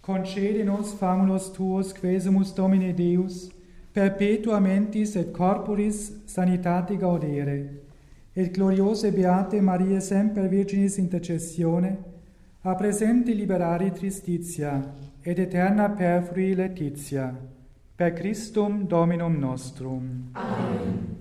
concede nos famulus tuos quesumus Domine Deus, perpetua mentis et corporis sanitate gaudere, et gloriose beate Maria semper Virginis intercessione, a presente liberare tristitia, et eterna perfrui laetitia, per Christum Dominum nostrum. Amen.